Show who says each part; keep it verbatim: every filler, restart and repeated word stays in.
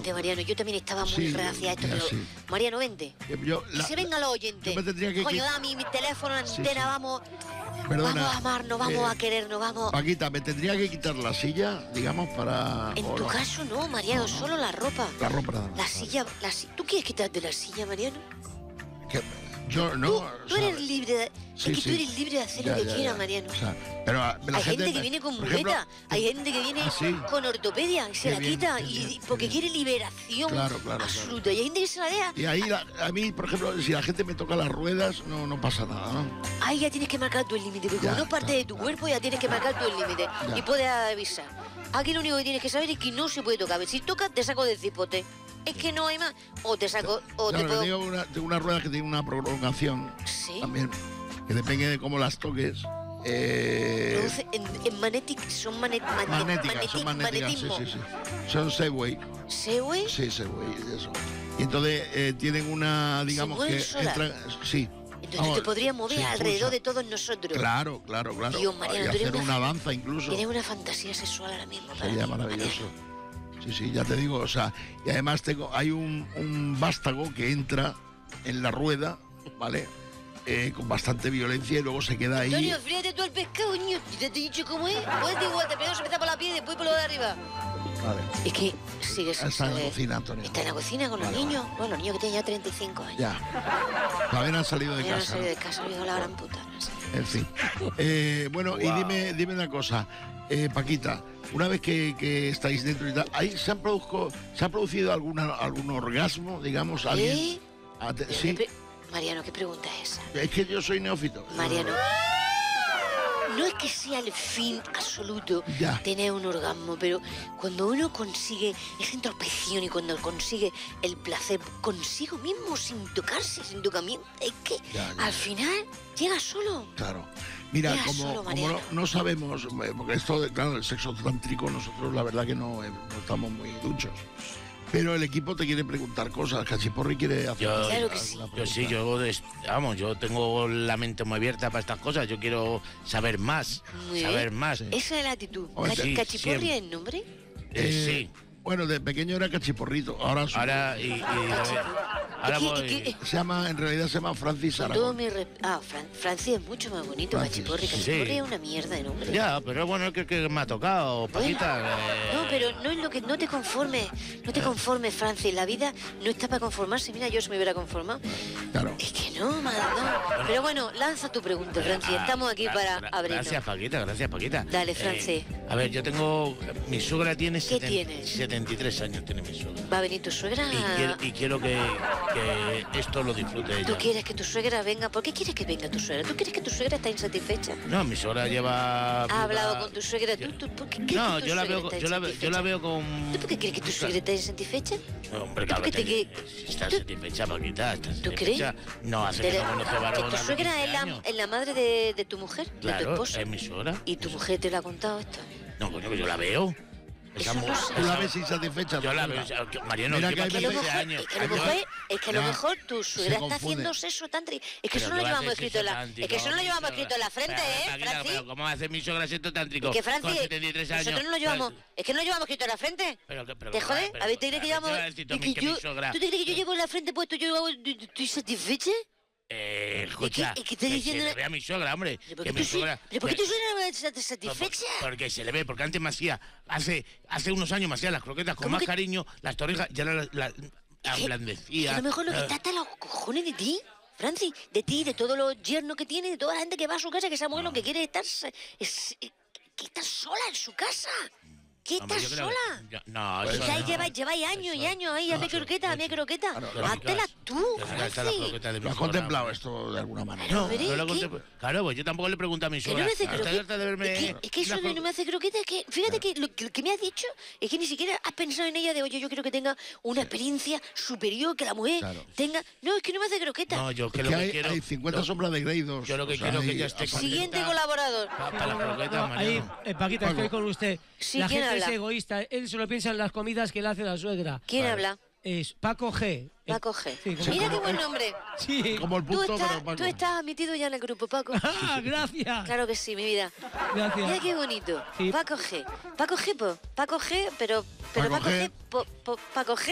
Speaker 1: Vente, Mariano, yo también estaba muy
Speaker 2: Sí,
Speaker 1: reacia a esto,
Speaker 2: mira,
Speaker 1: pero...
Speaker 2: sí.
Speaker 1: Mariano, vente.
Speaker 2: Yo,
Speaker 1: Que
Speaker 2: la-
Speaker 1: se vengan los oyentes.
Speaker 2: yo me tendría que
Speaker 1: Coño,
Speaker 2: quit-
Speaker 1: da mi, mi teléfono, antena,
Speaker 2: Sí, sí.
Speaker 1: vamos...
Speaker 2: Perdona,
Speaker 1: vamos a amarnos, vamos
Speaker 2: eh,
Speaker 1: a querernos, vamos...
Speaker 2: Paquita, ¿me tendría que quitar la silla, digamos, para...?
Speaker 1: En
Speaker 2: o
Speaker 1: tu
Speaker 2: no?
Speaker 1: caso no, Mariano, solo la ropa.
Speaker 2: La ropa nada más.
Speaker 1: La silla, la si- ¿Tú quieres quitarte la silla, Mariano?
Speaker 2: Que- yo no...
Speaker 1: Tú,
Speaker 2: o
Speaker 1: tú
Speaker 2: sea,
Speaker 1: eres libre de...
Speaker 2: sí,
Speaker 1: es que
Speaker 2: sí.
Speaker 1: tú eres libre de hacer
Speaker 2: ya,
Speaker 1: lo que
Speaker 2: ya,
Speaker 1: quieras,
Speaker 2: ya.
Speaker 1: Mariano.
Speaker 2: O sea, pero la
Speaker 1: Hay gente que
Speaker 2: me-
Speaker 1: viene con
Speaker 2: por ejemplo,
Speaker 1: muleta, hay gente que viene
Speaker 2: ¿Ah, sí?
Speaker 1: con ortopedia y se
Speaker 2: Qué
Speaker 1: la
Speaker 2: bien,
Speaker 1: quita
Speaker 2: qué
Speaker 1: y,
Speaker 2: bien,
Speaker 1: y
Speaker 2: qué
Speaker 1: porque
Speaker 2: bien.
Speaker 1: quiere liberación
Speaker 2: Claro, claro,
Speaker 1: absoluta. Y hay gente que se la deja.
Speaker 2: Y ahí, la- a mí, por ejemplo, si la gente me toca las ruedas, no, no pasa nada, ¿no?
Speaker 1: Ahí ya tienes que marcar tú el límite, porque
Speaker 2: Ya,
Speaker 1: como no es parte
Speaker 2: ya,
Speaker 1: de tu
Speaker 2: ya.
Speaker 1: cuerpo, ya tienes que marcar tú el límite.
Speaker 2: Ya.
Speaker 1: Y puedes avisar. Aquí lo único que tienes que saber es que no se puede tocar. Si tocas, te saco del cipote. Es que no hay más. O te saco, o te
Speaker 2: Claro,
Speaker 1: puedo...
Speaker 2: tengo una, tengo una rueda que tiene una prolongación
Speaker 1: Sí.
Speaker 2: también, que depende de cómo las toques. Eh,
Speaker 1: Produce en, en magnetic, son manet, manet-
Speaker 2: magnéticas, son
Speaker 1: manetic-
Speaker 2: magnéticas, sí,
Speaker 1: magnetismo.
Speaker 2: sí, sí. Son Segway,
Speaker 1: ¿Segway?
Speaker 2: sí, Segway, eso. Y entonces eh, tienen una, digamos
Speaker 1: mueven
Speaker 2: que
Speaker 1: solas.
Speaker 2: entran, sí.
Speaker 1: Entonces
Speaker 2: Vamos,
Speaker 1: te podrías mover
Speaker 2: se
Speaker 1: alrededor
Speaker 2: impulsa.
Speaker 1: de todos nosotros.
Speaker 2: Claro, claro, claro.
Speaker 1: Dios, Mariano,
Speaker 2: y
Speaker 1: tú eres
Speaker 2: hacer
Speaker 1: una
Speaker 2: una
Speaker 1: fan-
Speaker 2: danza incluso.
Speaker 1: Tienes una fantasía sexual ahora mismo. para
Speaker 2: Sería
Speaker 1: mí,
Speaker 2: maravilloso. Sí, sí, ya te digo, o sea, y además tengo, hay un, un vástago que entra en la rueda, ¿vale? Eh, con bastante violencia y luego se queda ahí.
Speaker 1: Antonio, fríate tú el pescado, niño. ¿Te he dicho cómo es? Pues da igual, te primero se empieza por la piel y después por lo de arriba.
Speaker 2: Vale.
Speaker 1: Es que sigue sin
Speaker 2: Está en la
Speaker 1: saber.
Speaker 2: cocina, Antonio.
Speaker 1: Está en la cocina con los
Speaker 2: Vale,
Speaker 1: niños. Bueno, los niños que tienen ya treinta y cinco años.
Speaker 2: Ya. Todavía no han salido de
Speaker 1: Ya no
Speaker 2: casa.
Speaker 1: salido de casa, llegó la gran puta. No sé.
Speaker 2: En fin. Eh, bueno, y dime, dime una cosa, eh, Paquita, una vez que, que estáis dentro y tal, ¿ahí se han, produzco, ¿se ha producido alguna, algún orgasmo, digamos? ¿Alguien?
Speaker 1: ¿Eh?
Speaker 2: Ah, te-
Speaker 1: ¿Qué
Speaker 2: sí,
Speaker 1: pre- Mariano, ¿qué pregunta es esa?
Speaker 2: es que yo soy neófito.
Speaker 1: Mariano. No es que sea el fin absoluto
Speaker 2: Ya.
Speaker 1: tener un orgasmo, pero cuando uno consigue esa introspección y cuando consigue el placer consigo mismo, sin tocarse, sin tocamiento, es que
Speaker 2: Ya, ya,
Speaker 1: al
Speaker 2: ya.
Speaker 1: final llega solo.
Speaker 2: Claro. Mira,
Speaker 1: Mira,
Speaker 2: como,
Speaker 1: solo,
Speaker 2: como
Speaker 1: Mariano.
Speaker 2: no, no sabemos, eh, porque esto, de, claro, el sexo tántrico, nosotros la verdad que no, eh, no estamos muy duchos. Pero el equipo te quiere preguntar cosas, Cachiporri quiere hacer
Speaker 3: Yo,
Speaker 1: Claro que
Speaker 2: alguna
Speaker 1: sí.
Speaker 2: pregunta.
Speaker 3: yo sí, yo, des- vamos, yo tengo la mente muy abierta para estas cosas. Yo quiero saber más,
Speaker 1: Muy
Speaker 3: saber
Speaker 1: bien.
Speaker 3: más.
Speaker 2: Sí.
Speaker 1: Esa es la actitud.
Speaker 2: Hombre,
Speaker 1: Cachi-
Speaker 3: sí,
Speaker 1: ¿Cachiporri
Speaker 3: siempre.
Speaker 1: es el nombre?
Speaker 3: Eh,
Speaker 2: Eh,
Speaker 3: sí,
Speaker 2: Bueno, de pequeño era Cachiporrito, ahora, su-
Speaker 3: ahora y, y- ahora
Speaker 1: ¿Y qué-
Speaker 3: voy.
Speaker 1: y qué-
Speaker 2: se llama, en realidad se llama Francis
Speaker 1: Con todo
Speaker 2: Aragón.
Speaker 1: mi res- Ah, Fran- Francis es mucho más bonito,
Speaker 2: Francis,
Speaker 1: Cachiporri.
Speaker 2: sí.
Speaker 1: Cachiporri
Speaker 3: Sí.
Speaker 1: es una mierda de nombre.
Speaker 3: Ya, pero bueno, que, que me ha tocado, Paquita. eh,
Speaker 1: No, pero no es lo que no te conformes, no te conformes, Francis. La vida no está para conformarse. Mira, yo se me hubiera conformado.
Speaker 2: Claro.
Speaker 1: Es que no, madre, no. Pero bueno, lanza tu pregunta, Francis.
Speaker 3: ah,
Speaker 1: Estamos aquí
Speaker 3: gra-
Speaker 1: para
Speaker 3: gra-
Speaker 1: abrirnos.
Speaker 3: Gracias, Paquita, gracias, Paquita.
Speaker 1: Dale,
Speaker 3: Eh,
Speaker 1: Francis.
Speaker 3: a ver, yo tengo. Mi suegra tiene,
Speaker 1: ¿Qué
Speaker 3: seten-
Speaker 1: tiene?
Speaker 3: setenta y tres años, tiene mi suegra.
Speaker 1: ¿Va a venir tu suegra?
Speaker 3: Y quiero, y quiero que, que esto lo disfrute ella.
Speaker 1: ¿Tú quieres que tu suegra venga? ¿Por qué quieres que venga tu suegra? ¿Tú quieres que tu suegra está insatisfecha?
Speaker 3: No, mi suegra lleva.
Speaker 1: ¿Ha hablado
Speaker 3: viuda-
Speaker 1: con tu suegra? ¿Tú, tú, ¿Por qué crees
Speaker 3: No,
Speaker 1: que tu
Speaker 3: yo la,
Speaker 1: suegra
Speaker 3: veo,
Speaker 1: está
Speaker 3: yo, la, ve- yo la
Speaker 1: insatisfecha?
Speaker 3: veo con.
Speaker 1: ¿Tú por qué crees que tu suegra está insatisfecha?
Speaker 3: No, hombre,
Speaker 1: ¿Tú
Speaker 3: claro,
Speaker 1: por qué te
Speaker 3: que
Speaker 1: que-
Speaker 3: está
Speaker 1: tú-
Speaker 3: satisfecha, Paquita. Está
Speaker 1: ¿Tú crees?
Speaker 3: satisfecha. No, hace que
Speaker 1: De-
Speaker 3: no conoce
Speaker 1: que
Speaker 3: varón.
Speaker 1: tu
Speaker 3: hace
Speaker 1: suegra
Speaker 3: quince
Speaker 1: es la,
Speaker 3: años.
Speaker 1: es la madre de, de tu mujer, de tu
Speaker 3: Claro,
Speaker 1: esposa.
Speaker 3: es mi suegra.
Speaker 1: ¿Y tu mujer te lo ha contado esto?
Speaker 3: No, coño, que yo la veo. Esa
Speaker 1: Eso
Speaker 3: mu-
Speaker 1: no sé.
Speaker 2: Tú la
Speaker 3: esa-
Speaker 2: ves insatisfecha.
Speaker 3: Yo la
Speaker 2: ¿no?
Speaker 3: veo. o sea, que- Mariano,
Speaker 2: Mira
Speaker 3: lleva
Speaker 2: que
Speaker 1: Que a
Speaker 2: hay
Speaker 1: lo
Speaker 3: quince
Speaker 1: mejor,
Speaker 3: años.
Speaker 1: es que a lo
Speaker 2: Años.
Speaker 1: mejor, es que a lo
Speaker 2: Ya.
Speaker 1: mejor tu suegra está
Speaker 2: confunde.
Speaker 1: haciendo sexo tántrico. Es que eso no
Speaker 3: Pero
Speaker 1: lo
Speaker 3: tú
Speaker 1: llevamos
Speaker 3: haces
Speaker 1: escrito en la...
Speaker 3: sexo
Speaker 1: Es que eso
Speaker 3: tántrico,
Speaker 1: no lo llevamos
Speaker 3: mi
Speaker 1: escrito en la
Speaker 3: suegra.
Speaker 1: frente,
Speaker 3: Pero,
Speaker 1: ¿eh,
Speaker 3: Paquita,
Speaker 1: Francis?
Speaker 3: pero ¿cómo hace mi suegra sexo tántrico?
Speaker 1: Es que
Speaker 3: Con
Speaker 1: Francis,
Speaker 3: setenta y tres años.
Speaker 1: nosotros no lo llevamos...
Speaker 3: Pues-
Speaker 1: Es que no lo llevamos escrito en la frente.
Speaker 3: Pero que- pero
Speaker 1: ¿Te
Speaker 3: que-
Speaker 1: jode?
Speaker 3: pero-
Speaker 1: ¿A ver, te crees que
Speaker 3: pero
Speaker 1: llevamos...
Speaker 3: ¿qué vas a decir tú a
Speaker 1: y
Speaker 3: mí
Speaker 1: que
Speaker 3: que mi
Speaker 1: yo-
Speaker 3: suegra-
Speaker 1: ¿Tú te crees que yo llevo en la frente puesto yo hago... ¿Estoy satisfecha?
Speaker 3: Eh, escucha,
Speaker 1: es que te
Speaker 3: que
Speaker 1: diciendo-
Speaker 3: se le ve a mi suegra, hombre.
Speaker 1: ¿Pero por
Speaker 3: Que
Speaker 1: qué
Speaker 3: mi
Speaker 1: tu su-
Speaker 3: suegra...
Speaker 1: pero por qué tu suegra no está satisfecha?
Speaker 3: Porque se le ve, porque antes me hacía, hace, hace unos años me hacía las croquetas con
Speaker 1: ¿Cómo
Speaker 3: más
Speaker 1: que-
Speaker 3: cariño, las torrijas ya las la, la,
Speaker 1: Es que-
Speaker 3: ablandecía.
Speaker 1: es que a lo mejor lo que
Speaker 3: Eh,
Speaker 1: está hasta los cojones de ti, Francis, de ti, de todos los yernos que tiene, de toda la gente que va a su casa, que esa mujer lo que quiere es estar, es, es- que está sola en su casa. ¿Qué
Speaker 3: hombre,
Speaker 1: estás
Speaker 3: yo creo
Speaker 1: sola?
Speaker 3: que- yo- no,
Speaker 1: Es
Speaker 3: eso
Speaker 1: que ahí
Speaker 3: no.
Speaker 1: lleváis, lleváis años y años ahí, hazme croqueta, hazme croqueta.
Speaker 3: Claro,
Speaker 1: Háztelas tú,
Speaker 3: Yo sé que está la
Speaker 1: Francis.
Speaker 3: croqueta de mi
Speaker 2: ¿Lo has
Speaker 3: suegra,
Speaker 2: contemplado
Speaker 3: hombre.
Speaker 2: esto de alguna manera?
Speaker 3: No,
Speaker 1: Pero,
Speaker 3: no lo
Speaker 1: ¿qué?
Speaker 3: contemplo. Claro, pues yo tampoco le pregunto a mi
Speaker 1: Que no
Speaker 3: suegra.
Speaker 1: me hace
Speaker 3: "¿Estás
Speaker 1: croqueta.
Speaker 3: harta de verme
Speaker 1: Es que, es que eso
Speaker 3: las
Speaker 1: de
Speaker 3: cro-?"
Speaker 1: no me hace croqueta, es que fíjate que lo, que lo que me has dicho es que ni siquiera has pensado en ella de, oye, yo quiero que tenga una experiencia superior, que la mujer
Speaker 2: Claro.
Speaker 1: tenga... No, es que no me hace croqueta.
Speaker 3: No, yo que
Speaker 2: Es
Speaker 3: lo
Speaker 2: que
Speaker 3: que
Speaker 2: hay,
Speaker 3: quiero...
Speaker 2: hay cincuenta
Speaker 3: lo-
Speaker 2: sombras de Grey dos.
Speaker 3: Yo lo que
Speaker 2: O sea,
Speaker 3: quiero es que
Speaker 2: hay-
Speaker 3: ella esté
Speaker 2: aparte-
Speaker 1: Siguiente
Speaker 3: contenta.
Speaker 1: colaborador.
Speaker 3: Pa- Para las croquetas,
Speaker 4: No, ahí,
Speaker 3: Mariano.
Speaker 4: eh, Paquita,
Speaker 2: Paco.
Speaker 4: estoy con usted.
Speaker 1: Sí,
Speaker 4: la
Speaker 1: ¿quién
Speaker 4: gente
Speaker 1: habla?
Speaker 4: es egoísta. Él solo piensa en las comidas que le hace la suegra.
Speaker 1: ¿Quién
Speaker 3: Vale.
Speaker 1: habla?
Speaker 4: Es Paco G.
Speaker 1: Paco G.
Speaker 4: Sí, como-
Speaker 1: Mira qué buen nombre.
Speaker 4: Sí.
Speaker 2: Como el
Speaker 1: Tú
Speaker 2: punto,
Speaker 1: estás,
Speaker 2: pero Paco.
Speaker 1: tú estás admitido ya en el grupo, Paco.
Speaker 4: Ah, gracias.
Speaker 1: Claro que sí, mi vida.
Speaker 4: Gracias.
Speaker 1: Mira qué bonito.
Speaker 4: Sí.
Speaker 1: Paco G. Paco G, po. Paco G, pero, pero
Speaker 2: Paco
Speaker 1: Paco
Speaker 2: G.
Speaker 1: G, po- po- Paco G.